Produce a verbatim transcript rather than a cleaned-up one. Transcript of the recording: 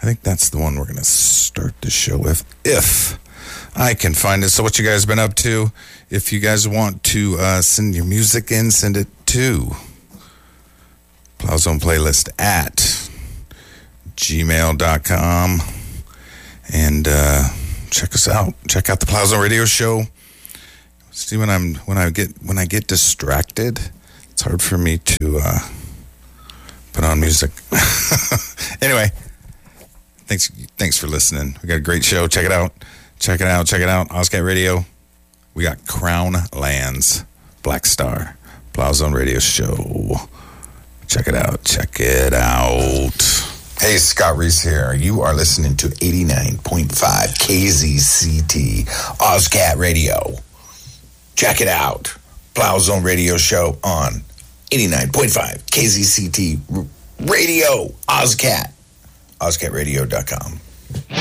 I think that's the one we're going to start the show with, if I can find it. So what you guys been up to? If you guys want to uh, send your music in, send it to Plowzone Playlist at gmail dot com. And uh, check us out. Check out the Plowzone Radio Show. See, when I'm when I get when I get distracted, it's hard for me to uh, put on music. Anyway. Thanks, thanks for listening. We got a great show. Check it out. Check it out. Check it out. Ozcat Radio. We got Crown Lands, Black Star, Plowzone Radio Show. Check it out. Check it out. Hey, Scott Reese here. You are listening to eighty-nine point five K Z C T, Ozcat Radio. Check it out. Plowzone Radio Show on eighty-nine point five K Z C T Radio, Ozcat. Ozcat radio dot com.